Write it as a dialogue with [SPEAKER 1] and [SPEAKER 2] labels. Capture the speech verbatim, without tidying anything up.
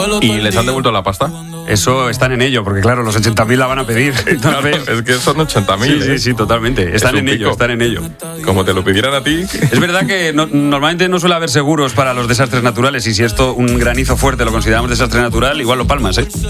[SPEAKER 1] ¿Y les han devuelto la pasta?
[SPEAKER 2] Eso están en ello, porque claro, los ochenta mil la van a pedir.
[SPEAKER 1] Claro, es que son ochenta mil.
[SPEAKER 2] Sí, sí, sí, totalmente. Están en ello, están en ello.
[SPEAKER 1] Como te lo pidieran a ti.
[SPEAKER 2] Es verdad que no, normalmente no suele haber seguros para los desastres naturales, y si esto, un granizo fuerte, lo consideramos desastre natural, igual lo palmas, ¿eh?